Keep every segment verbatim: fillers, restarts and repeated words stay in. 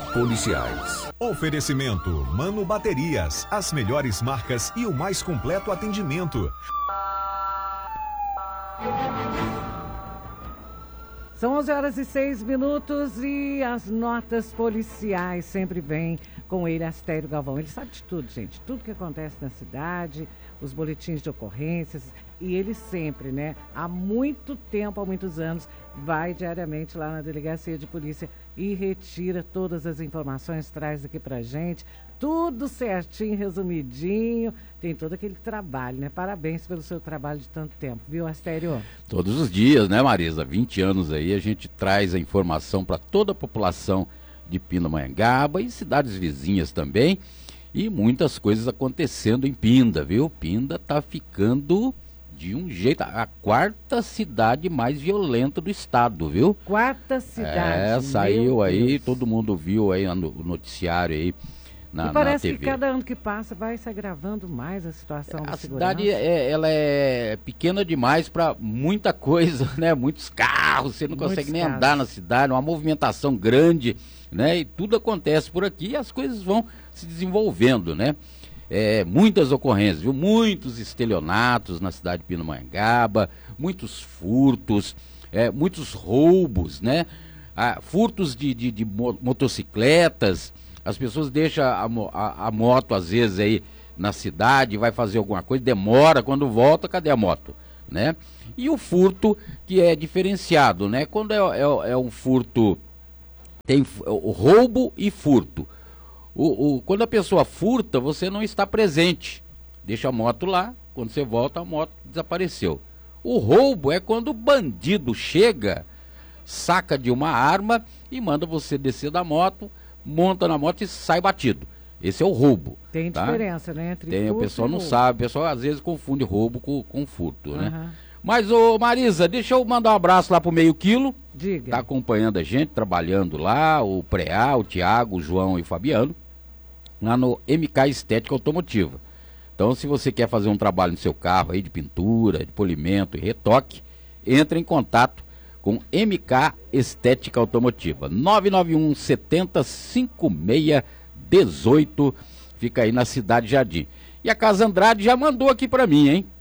policiais. Oferecimento Mano Baterias, as melhores marcas e o mais completo atendimento. São onze horas e seis minutos e as notas policiais sempre vêm com ele, Astério Galvão. Ele sabe de tudo, gente, tudo que acontece na cidade, os boletins de ocorrências, e ele sempre, né, há muito tempo, há muitos anos, vai diariamente lá na delegacia de polícia e retira todas as informações, traz aqui pra gente, tudo certinho, resumidinho, tem todo aquele trabalho, né? Parabéns pelo seu trabalho de tanto tempo, viu, Astério? Todos os dias, né, Marisa? vinte anos aí, a gente traz a informação para toda a população de Pindamonhangaba e cidades vizinhas também, e muitas coisas acontecendo em Pinda, viu? Pinda tá ficando de um jeito, a quarta cidade mais violenta do estado, viu? Quarta cidade. É, saiu aí, todo mundo viu aí no noticiário aí. Na, e parece na T V. que cada ano que passa vai se agravando mais a situação da a segurança. cidade é, ela é pequena demais para muita coisa, né? Muitos carros, você não Muitos consegue nem carros. andar na cidade, uma movimentação grande, né? E tudo acontece por aqui e as coisas vão se desenvolvendo, né? É, muitas ocorrências, viu? Muitos estelionatos na cidade de Pindamonhangaba, muitos furtos, é, muitos roubos, né? Ah, furtos de, de, de mo- motocicletas. As pessoas deixam a, a, a moto, às vezes, aí na cidade, vai fazer alguma coisa, demora, quando volta, cadê a moto, né? E o furto, que é diferenciado, né? Quando é, é, é um furto, tem o roubo e furto. O, o, quando a pessoa furta, você não está presente, deixa a moto lá, quando você volta, a moto desapareceu. O roubo é quando o bandido chega, saca de uma arma e manda você descer da moto, monta na moto e sai batido. Esse é o roubo. Tem tá? diferença, né? Entre Tem, o furto pessoal e não roubo. sabe, o pessoal às vezes confunde roubo com, com furto, né? Aham. Mas, ô Marisa, deixa eu mandar um abraço lá pro Meio Quilo. Diga. Tá acompanhando a gente, trabalhando lá, o Preá, o Tiago, o João e o Fabiano, lá no M K Estética Automotiva. Então, se você quer fazer um trabalho no seu carro aí de pintura, de polimento e retoque, entre em contato com M K Estética Automotiva. nove nove um setenta cinco seis dezoito, fica aí na Cidade Jardim. E a Casa Andrade já mandou aqui para mim, hein?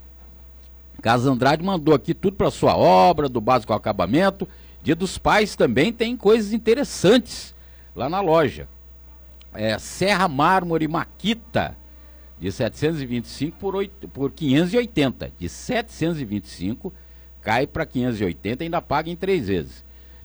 Casa Andrade mandou aqui tudo para sua obra, do básico ao acabamento. Dia dos Pais também tem coisas interessantes lá na loja. É, Serra Mármore Maquita, de setecentos e vinte e cinco por, oito, por quinhentos e oitenta. De setecentos e vinte e cinco cai para quinhentos e oitenta, ainda paga em três vezes.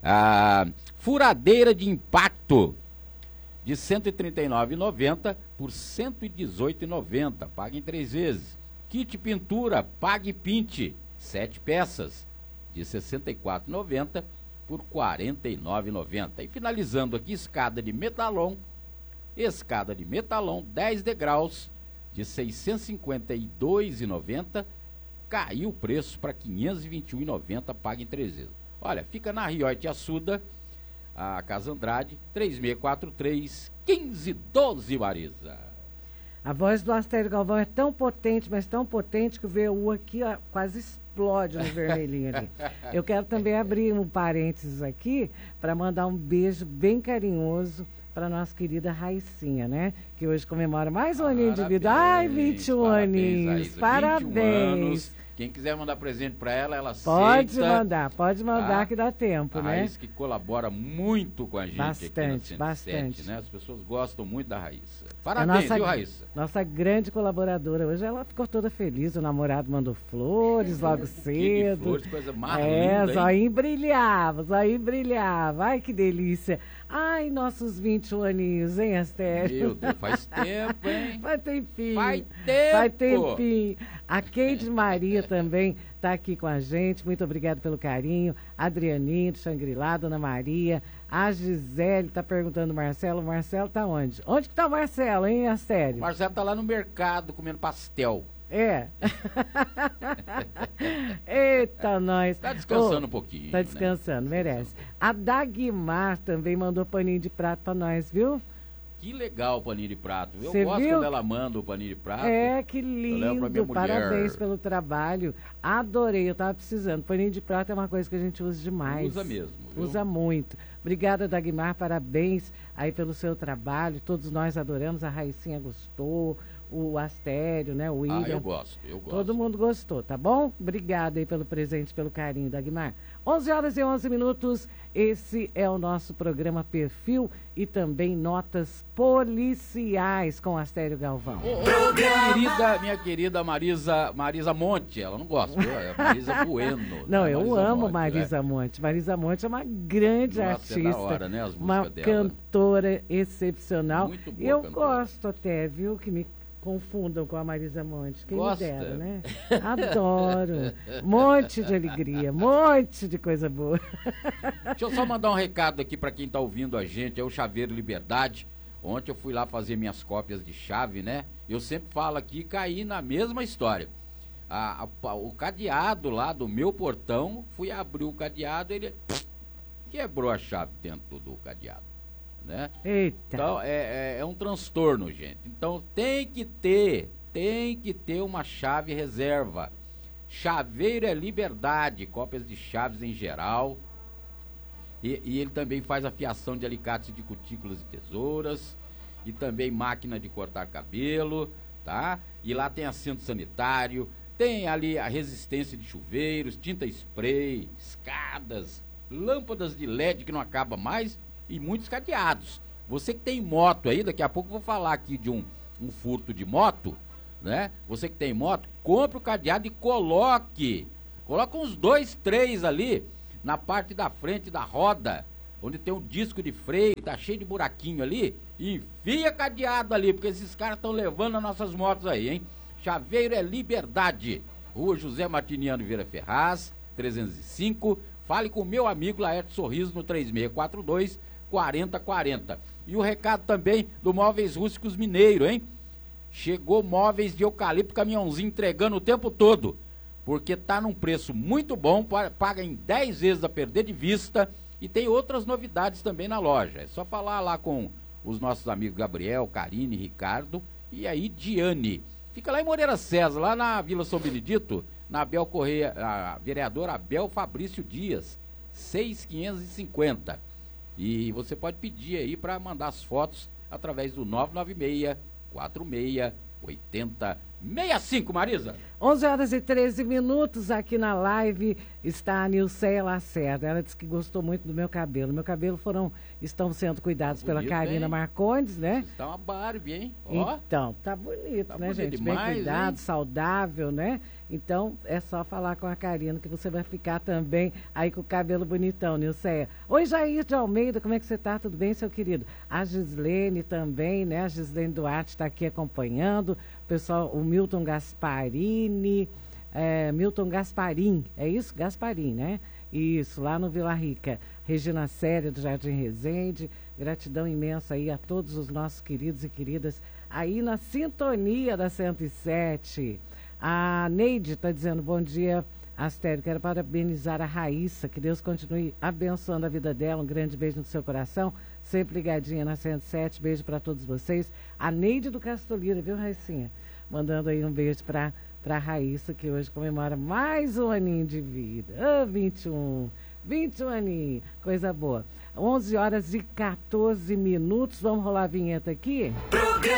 A furadeira de impacto, de cento e trinta e nove reais e noventa centavos por cento e dezoito reais e noventa centavos, paga em três vezes. Kit pintura, pague e pinte, sete peças, de sessenta e quatro reais e noventa centavos por quarenta e nove reais e noventa centavos. E finalizando aqui, escada de metalon, escada de metalon, dez degraus, de seiscentos e cinquenta e dois reais e noventa centavos, caiu o preço para quinhentos e vinte e um reais e noventa centavos, paga em três vezes. Olha, fica na Rioite Assuda, a Casa Andrade, três seis quatro três, um cinco um dois, Marisa. A voz do Astério Galvão é tão potente, mas tão potente que o V U aqui ó, quase explode no vermelhinho ali. Eu quero também abrir um parênteses aqui para mandar um beijo bem carinhoso para nossa querida Raicinha, né? Que hoje comemora mais um aninho de vida. Ai, vinte e um aninhos. Parabéns. vinte e um anos. Quem quiser mandar presente para ela, ela Pode aceita. mandar, pode mandar tá? que dá tempo, A né? Raíssa que colabora muito com a gente Bastante, aqui na cento e sete, bastante. né? As pessoas gostam muito da Raíssa. É Parabéns, nossa, viu, Raíssa? nossa grande colaboradora. Hoje ela ficou toda feliz. O namorado mandou flores logo Que cedo. de flores, coisa mais É, linda, hein? zoinho brilhava, zoinho brilhava. Ai, que delícia. Ai, nossos vinte e um aninhos, hein, Astério? Meu Deus, faz tempo, hein? Faz tempinho. Faz tempo. Faz tempinho. A Keide Maria também está aqui com a gente. Muito obrigada pelo carinho. Adrianinho, do Xangri-Lá, Dona Maria. A Gisele está perguntando, Marcelo, o Marcelo tá onde? Onde que tá o Marcelo, hein, Astério? O Marcelo tá lá no mercado comendo pastel. É. Eita, nós. Tá descansando Ô, um pouquinho. Tá né? descansando, merece. A Dagmar também mandou paninho de prato pra nós, viu? que legal o paninho de prato. Eu Cê gosto viu? quando ela manda o paninho de prato. É, que Eu levo pra minha lindo. mulher. Parabéns pelo trabalho. Adorei, eu tava precisando. Paninho de prato é uma coisa que a gente usa demais. Usa mesmo, viu? Usa muito. Obrigada, Dagmar, parabéns aí pelo seu trabalho. Todos nós adoramos, a Raicinha gostou, o Astério, né, o William. Ah, eu gosto, eu gosto. Todo mundo gostou, tá bom? Obrigada aí pelo presente, pelo carinho, Dagmar. onze horas e onze minutos, esse é o nosso programa Perfil e também Notas Policiais com Astério Galvão. Ô, ô, minha querida, minha querida Marisa, Marisa Monte, ela não gosta, viu? É Marisa Bueno. Não, eu Marisa amo Monte, Marisa né? Monte. Marisa Monte é uma grande Nossa, artista, é da hora, né, as uma músicas dela. cantora excepcional. Muito boa eu cantora. gosto até, viu, que me confundam com a Marisa Monte. Quem Gosta? me dera, né? Adoro. Monte de alegria, monte de coisa boa. Deixa eu só mandar um recado aqui para quem tá ouvindo a gente, é o Chaveiro Liberdade. Ontem eu fui lá fazer minhas cópias de chave, né? Eu sempre falo aqui e caí na mesma história. A, a, o cadeado lá do meu portão, fui abrir o cadeado, ele quebrou a chave dentro do cadeado, né? Eita. Então é, é, é um transtorno, gente. Então tem que ter, tem que ter uma chave reserva. Chaveiro é Liberdade, cópias de chaves em geral. E, e ele também faz a fiação de alicates de cutículas e tesouras. E também máquina de cortar cabelo, tá? E lá tem assento sanitário, tem ali a resistência de chuveiros, tinta spray, escadas, lâmpadas de L E D que não acaba mais e muitos cadeados. Você que tem moto aí, daqui a pouco eu vou falar aqui de um, um furto de moto, né? Você que tem moto, compre o cadeado e coloque. Coloca uns dois, três ali na parte da frente da roda, onde tem um disco de freio, tá cheio de buraquinho ali, e enfia cadeado ali, porque esses caras estão levando as nossas motos aí, hein? Chaveiro é Liberdade, Rua José Martiniano Vieira Ferraz, trezentos e cinco. Fale com o meu amigo Laerte Sorriso no três seis quatro dois, quatro zero quatro zero. E o recado também do Móveis Rústicos Mineiro, hein? Chegou móveis de eucalipto, caminhãozinho entregando o tempo todo, porque tá num preço muito bom, paga em dez vezes a perder de vista, e tem outras novidades também na loja. É só falar lá com os nossos amigos Gabriel, Karine, Ricardo e aí Diane. Fica lá em Moreira César, lá na Vila São Benedito, na Abel Correia, a vereadora Abel Fabrício Dias, seis mil quinhentos e cinquenta. E você pode pedir aí para mandar as fotos através do nove nove seis, quatro seis, oito zero seis cinco, Marisa. onze horas e treze minutos, aqui na live está a Nilceia Lacerda. Ela disse que gostou muito do meu cabelo. Meu cabelo foram, estão sendo cuidados Tá pela bonito, Karina hein? Marcondes, né? Tá uma Barbie, hein? Ó. Então, tá bonito, Tá né, bonito gente? demais, Bem cuidado, hein? saudável, né? Então, é só falar com a Karina que você vai ficar também aí com o cabelo bonitão, Nilceia. Oi, Jair de Almeida, como é que você tá? Tudo bem, seu querido? A Gislene também, né? A Gislene Duarte está aqui acompanhando. O pessoal, o Milton Gasparini, é, Milton Gasparim, é isso? Gasparim, né? Isso, lá no Vila Rica. Regina Séria, do Jardim Resende. Gratidão imensa aí a todos os nossos queridos e queridas aí na sintonia da cento e sete. A Neide está dizendo, bom dia, Astério, quero parabenizar a Raíssa, que Deus continue abençoando a vida dela, um grande beijo no seu coração, sempre ligadinha na cento e sete, beijo para todos vocês. A Neide do Castolira, viu, Raicinha? Mandando aí um beijo para a Raíssa, que hoje comemora mais um aninho de vida. Ah, vinte e um, vinte e um aninhos, coisa boa. onze horas e quatorze minutos, vamos rolar a vinheta aqui?